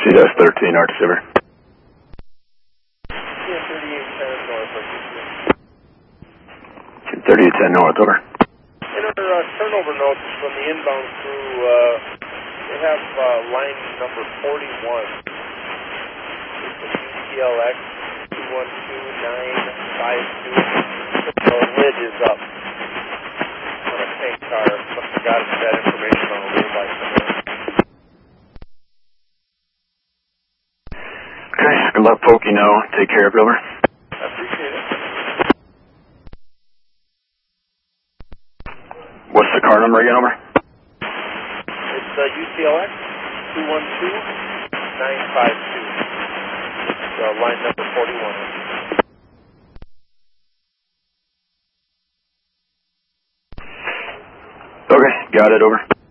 C-13, Arch Silver. Yeah, 3810 north. 3810 north, over. In our turnover notes from the inbound crew, they have line number 41. It's a UTLX 212952. The lid is up on a tank car. Must have gotten that information on a lid by somewhere. Okay, good luck, Polk, you know. Take care of it, over. I appreciate it. What's the car number again, over? It's UTLX 212952. It's line number 41. Okay, got it, over.